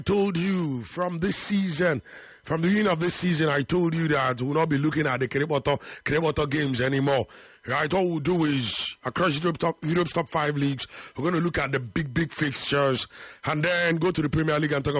Told you from this season, from the beginning of this season, I told you that we'll not be looking at the Kereboto games anymore. Right? All we'll do is across Europe's top 5 leagues, we're going to look at the big fixtures and then go to the Premier League and talk